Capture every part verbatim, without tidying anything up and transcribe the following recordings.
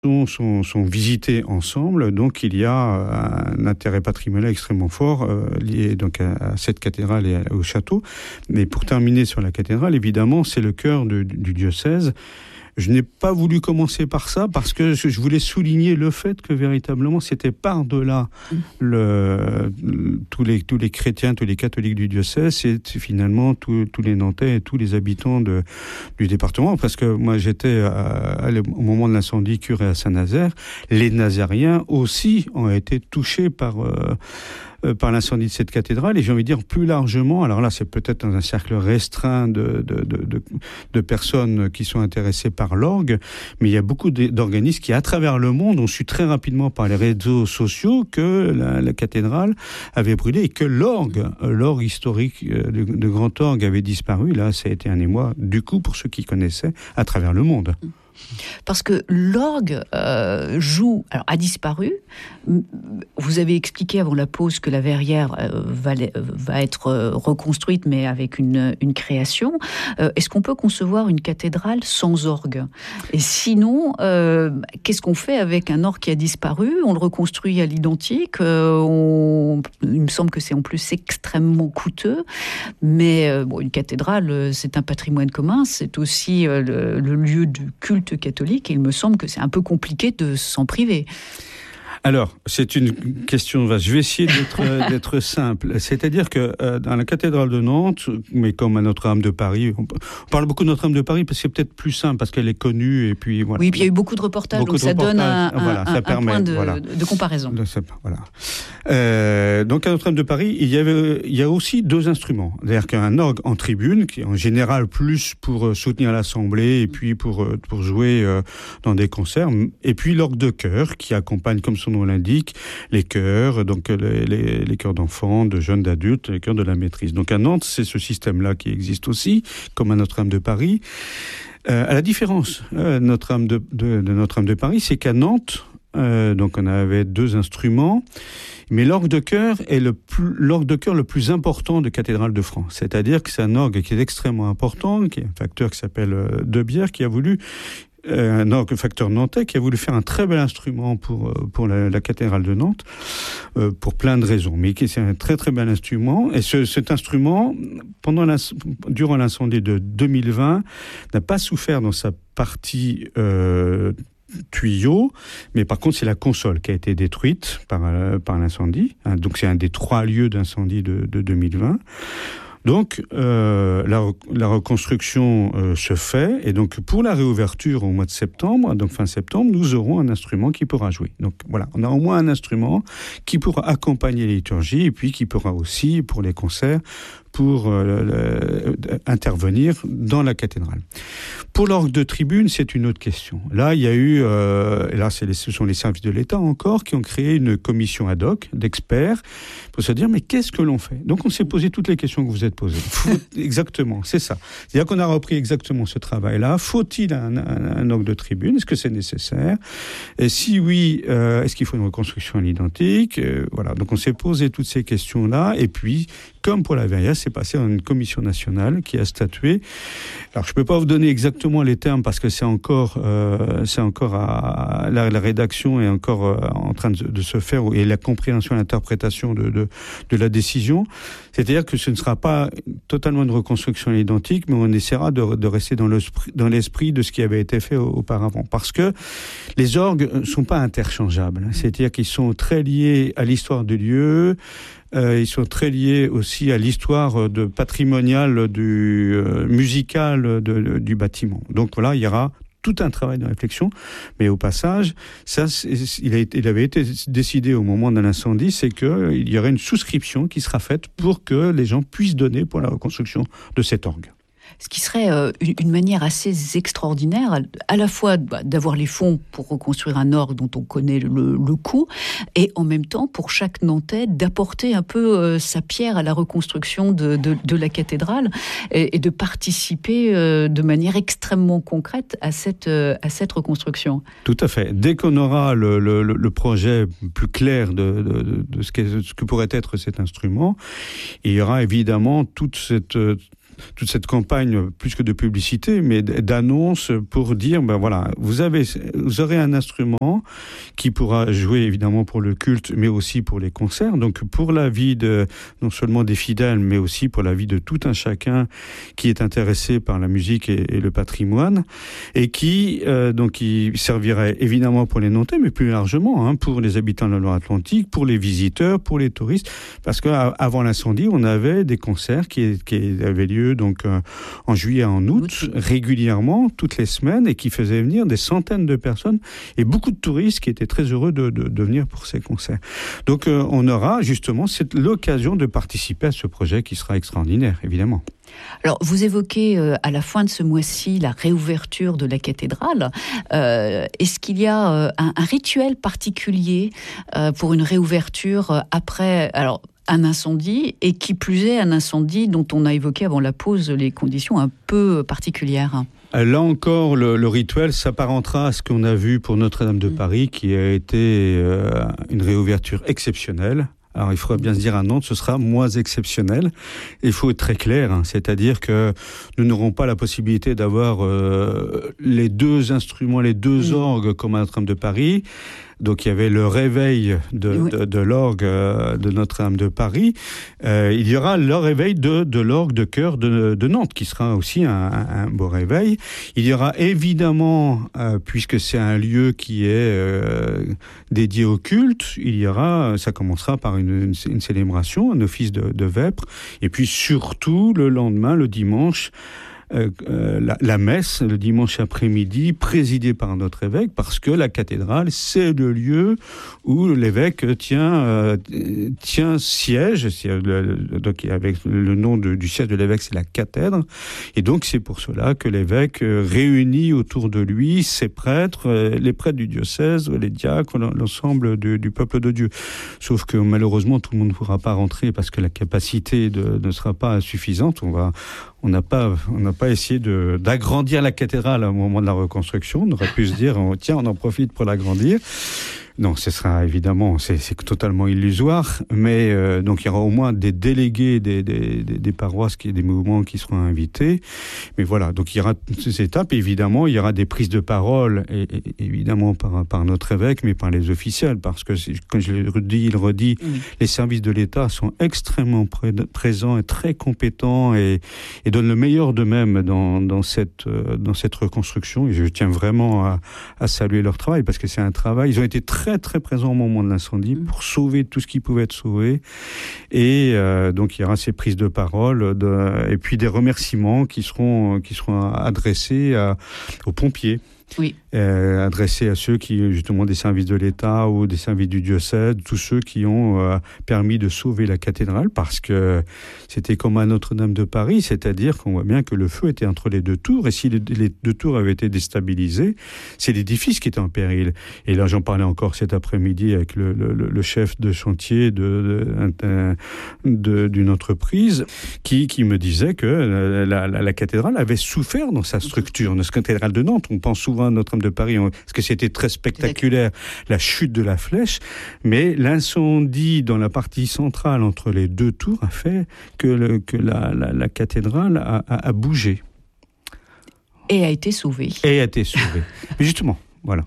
Sont, sont, sont visités ensemble, donc il y a un intérêt patrimonial extrêmement fort euh, lié donc à, à cette cathédrale et à, au château. Mais pour terminer sur la cathédrale, évidemment, c'est le cœur de, du diocèse. Je n'ai pas voulu commencer par ça parce que je voulais souligner le fait que véritablement c'était par-delà le, tous, les, tous les chrétiens, tous les catholiques du diocèse, c'est finalement tous, tous les Nantais et tous les habitants de, du département. Parce que moi j'étais à, à, au moment de l'incendie curé à Saint-Nazaire, les Nazariens aussi ont été touchés par... Euh, par l'incendie de cette cathédrale, et j'ai envie de dire plus largement, alors là c'est peut-être dans un cercle restreint de, de, de, de, de personnes qui sont intéressées par l'orgue, mais il y a beaucoup d'organismes qui à travers le monde ont su très rapidement par les réseaux sociaux que la, la cathédrale avait brûlé et que l'orgue, l'orgue historique de, de Grand Orgue avait disparu. Là ça a été un émoi du coup pour ceux qui connaissaient à travers le monde. Parce que l'orgue euh, joue, alors a disparu. Vous avez expliqué avant la pause que la verrière euh, va, va être euh, reconstruite, mais avec une, une création. Euh, est-ce qu'on peut concevoir une cathédrale sans orgue ? Et sinon, euh, qu'est-ce qu'on fait avec un orgue qui a disparu ? On le reconstruit à l'identique. Euh, on, il me semble que c'est en plus extrêmement coûteux. Mais euh, bon, une cathédrale, c'est un patrimoine commun. C'est aussi euh, le, le lieu du culte catholique, et il me semble que c'est un peu compliqué de s'en priver. Alors, c'est une question vaste. Je vais essayer d'être, d'être simple. C'est-à-dire que euh, dans la cathédrale de Nantes, mais comme à Notre-Dame de Paris, on, on parle beaucoup de Notre-Dame de Paris parce que c'est peut-être plus simple, parce qu'elle est connue, et puis voilà. Oui, puis il y a eu beaucoup de reportages, beaucoup donc ça donne un, voilà, un, ça un, permet, un point de, voilà. de comparaison. Voilà. Euh, donc à Notre-Dame de Paris, il y avait, il y a aussi deux instruments. C'est-à-dire qu'un orgue en tribune, qui est en général plus pour soutenir l'assemblée et puis pour pour jouer euh, dans des concerts, et puis l'orgue de chœur qui accompagne, comme son nom l'indique, les chœurs, donc les, les, les chœurs d'enfants, de jeunes, d'adultes, les chœurs de la maîtrise. Donc à Nantes, c'est ce système-là qui existe aussi, comme à Notre-Dame de Paris. Euh, à la différence euh, Notre-Dame de, de, de Notre-Dame de Paris, c'est qu'à Nantes, euh, donc on avait deux instruments, mais l'orgue de chœur est le plus, l'orgue de chœur le plus important de Cathédrale de France. C'est-à-dire que c'est un orgue qui est extrêmement important, qui est un facteur qui s'appelle euh, De Bière, qui a voulu Euh, un orgue facteur nantais qui a voulu faire un très bel instrument pour euh, pour la, la cathédrale de Nantes euh, pour plein de raisons, mais qui c'est un très très bel instrument. Et ce, cet instrument, pendant durant l'incendie de deux mille vingt, n'a pas souffert dans sa partie euh, tuyau, mais par contre c'est la console qui a été détruite par euh, par l'incendie. Hein, donc c'est un des trois lieux d'incendie de, de deux mille vingt. Donc, euh, la, la reconstruction euh, se fait, et donc pour la réouverture au mois de septembre, donc fin septembre, nous aurons un instrument qui pourra jouer. Donc voilà, on a au moins un instrument qui pourra accompagner les liturgies, et puis qui pourra aussi, pour les concerts, pour euh, le, intervenir dans la cathédrale. Pour l'orgue de tribune, c'est une autre question. Là, il y a eu, euh, et là, c'est les, ce sont les services de l'État encore qui ont créé une commission ad hoc d'experts pour se dire, mais qu'est-ce que l'on fait ? Donc, on s'est posé toutes les questions que vous êtes posées. Faut, exactement, c'est ça. C'est-à-dire qu'on a repris exactement ce travail-là. Faut-il un, un, un orgue de tribune ? Est-ce que c'est nécessaire ? Et si oui, euh, est-ce qu'il faut une reconstruction à l'identique ? euh, Voilà. Donc, on s'est posé toutes ces questions-là, et puis, comme pour la verrière, c'est passé dans une commission nationale qui a statué. Alors, je peux pas vous donner exactement les termes parce que c'est encore, euh, c'est encore à, la, la rédaction est encore euh, en train de, de se faire, et la compréhension et l'interprétation de, de, de la décision. C'est-à-dire que ce ne sera pas totalement une reconstruction à l'identique, mais on essaiera de, de rester dans l'esprit, dans l'esprit de ce qui avait été fait auparavant. Parce que les orgues ne sont pas interchangeables. C'est-à-dire qu'ils sont très liés à l'histoire du lieu. Euh, ils sont très liés aussi à l'histoire de patrimoniale du euh, musicale de, de, du bâtiment. Donc voilà, il y aura tout un travail de réflexion, mais au passage, ça, il, a été, il avait été décidé au moment de l'incendie, c'est qu'il y aurait une souscription qui sera faite pour que les gens puissent donner pour la reconstruction de cet orgue. Ce qui serait euh, une manière assez extraordinaire, à la fois bah, d'avoir les fonds pour reconstruire un orgue dont on connaît le, le coût, et en même temps, pour chaque Nantais, d'apporter un peu euh, sa pierre à la reconstruction de, de, de la cathédrale, et, et de participer euh, de manière extrêmement concrète à cette, euh, à cette reconstruction. Tout à fait. Dès qu'on aura le, le, le projet plus clair de, de, de, de ce, que, ce que pourrait être cet instrument, il y aura évidemment toute cette... toute cette campagne, plus que de publicité, mais d'annonce pour dire, ben voilà, vous avez, vous aurez un instrument qui pourra jouer évidemment pour le culte, mais aussi pour les concerts. Donc pour la vie de, non seulement des fidèles, mais aussi pour la vie de tout un chacun qui est intéressé par la musique et, et le patrimoine, et qui euh, donc qui servirait évidemment pour les Nantais, mais plus largement hein, pour les habitants de la Loire-Atlantique, pour les visiteurs, pour les touristes, parce qu'avant l'incendie, on avait des concerts qui, qui avaient lieu donc euh, en juillet, en août, régulièrement, toutes les semaines, et qui faisaient venir des centaines de personnes et beaucoup de touristes qui étaient très heureux de, de, de venir pour ces concerts. Donc euh, on aura justement cette, l'occasion de participer à ce projet qui sera extraordinaire, évidemment. Alors, vous évoquez euh, à la fin de ce mois-ci la réouverture de la cathédrale. Euh, est-ce qu'il y a euh, un, un rituel particulier euh, pour une réouverture euh, après alors, un incendie, et qui plus est un incendie dont on a évoqué avant la pause les conditions un peu particulières? Là encore, le, le rituel s'apparentera à ce qu'on a vu pour Notre-Dame de Paris, qui a été euh, une réouverture exceptionnelle. Alors, il faudra bien se dire à Nantes, ce sera moins exceptionnel. Il faut être très clair, hein, c'est-à-dire que nous n'aurons pas la possibilité d'avoir euh, les deux instruments, les deux orgues comme à Notre-Dame de Paris. Donc il y avait le réveil de, oui. de, de l'orgue euh, de Notre-Dame de Paris. Euh, il y aura le réveil de, de l'orgue de chœur de, de Nantes, qui sera aussi un, un, un beau réveil. Il y aura évidemment, euh, puisque c'est un lieu qui est euh, dédié au culte, il y aura, ça commencera par une, une, une célébration, un office de, de vêpres, et puis surtout le lendemain, le dimanche, Euh, euh, la, la messe le dimanche après-midi présidée par notre évêque, parce que la cathédrale c'est le lieu où l'évêque tient euh, tient siège, c'est le, donc avec le nom de, du siège de l'évêque c'est la cathèdre, et donc c'est pour cela que l'évêque réunit autour de lui ses prêtres, les prêtres du diocèse, les diacres, l'ensemble du, du peuple de Dieu. Sauf que malheureusement tout le monde ne pourra pas rentrer parce que la capacité de, ne sera pas suffisante. On va On n'a pas, on n'a pas essayé de, d'agrandir la cathédrale au moment de la reconstruction. On aurait pu se dire, oh, tiens, on en profite pour l'agrandir. Non, ce sera évidemment, c'est, c'est totalement illusoire, mais euh, donc il y aura au moins des délégués des, des, des, des paroisses, qui, des mouvements qui seront invités. Mais voilà, donc il y aura toutes ces étapes. Évidemment, il y aura des prises de parole, et, et, évidemment par, par notre évêque, mais par les officiels, parce que, comme je le dis, il redit, oui. les services de l'État sont extrêmement pré- présents et très compétents, et, et donnent le meilleur d'eux-mêmes dans, dans, cette, euh, dans cette reconstruction. Et je tiens vraiment à, à saluer leur travail, parce que c'est un travail, ils ont été très très très présent au moment de l'incendie pour sauver tout ce qui pouvait être sauvé, et euh, donc il y aura ces prises de parole de, et puis des remerciements qui seront qui seront adressés à, aux pompiers. Oui. Euh, adressé à ceux qui, justement, des services de l'État ou des services du diocèse, tous ceux qui ont euh, permis de sauver la cathédrale, parce que c'était comme à Notre-Dame de Paris, c'est-à-dire qu'on voit bien que le feu était entre les deux tours, et si les, les deux tours avaient été déstabilisées, c'est l'édifice qui était en péril. Et là, j'en parlais encore cet après-midi avec le, le, le chef de chantier de, de, de, d'une entreprise qui, qui me disait que la, la, la cathédrale avait souffert dans sa structure. Notre cathédrale de Nantes, on pense souvent à Notre-Dame de Paris, parce que c'était très spectaculaire, la chute de la flèche, mais l'incendie dans la partie centrale entre les deux tours a fait que, le, que la, la, la cathédrale a, a, a bougé. Et a été sauvée. Et a été sauvée. Mais justement, voilà.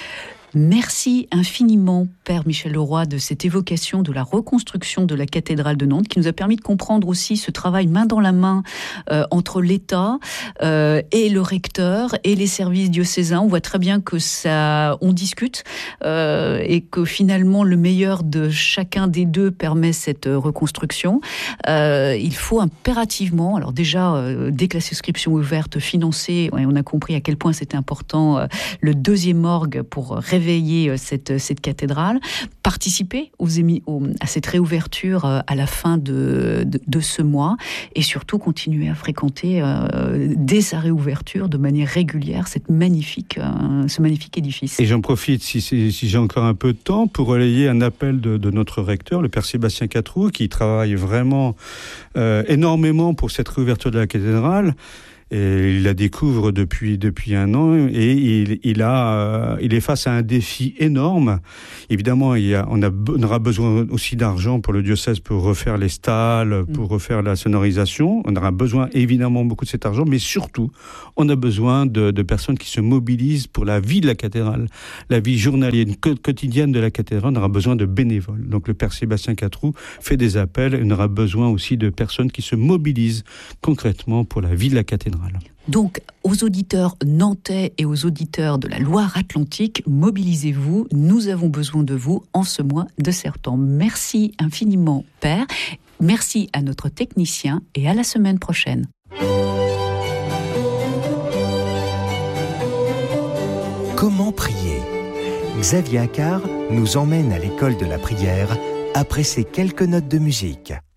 Merci infiniment, Père Michel Leroy, de cette évocation de la reconstruction de la cathédrale de Nantes, qui nous a permis de comprendre aussi ce travail main dans la main euh, entre l'État euh, et le recteur et les services diocésains. On voit très bien que ça, on discute euh, et que finalement le meilleur de chacun des deux permet cette reconstruction. Euh, il faut impérativement, alors déjà, euh, dès que la souscription est ouverte, financer, on a compris à quel point c'était important, euh, le deuxième orgue pour révéler Veiller cette, cette cathédrale, participer aux émi- aux, à cette réouverture à la fin de, de, de ce mois, et surtout continuer à fréquenter euh, dès sa réouverture de manière régulière cette magnifique, euh, ce magnifique édifice. Et j'en profite, si, si, si j'ai encore un peu de temps, pour relayer un appel de, de notre recteur, le Père Sébastien Catroux, qui travaille vraiment euh, énormément pour cette réouverture de la cathédrale. Et il la découvre depuis depuis un an et il il a il est face à un défi énorme. Évidemment, il y a on a on aura besoin aussi d'argent pour le diocèse pour refaire les stalles, pour refaire la sonorisation. On aura besoin évidemment beaucoup de cet argent, mais surtout on a besoin de, de personnes qui se mobilisent pour la vie de la cathédrale, la vie journalière, quotidienne de la cathédrale. On aura besoin de bénévoles. Donc le père Sébastien Catroux fait des appels. On aura besoin aussi de personnes qui se mobilisent concrètement pour la vie de la cathédrale. Donc, aux auditeurs nantais et aux auditeurs de la Loire-Atlantique, mobilisez-vous. Nous avons besoin de vous en ce mois de septembre. Merci infiniment, Père. Merci à notre technicien et à la semaine prochaine. Comment prier ? Xavier Accard nous emmène à l'école de la prière après ces quelques notes de musique.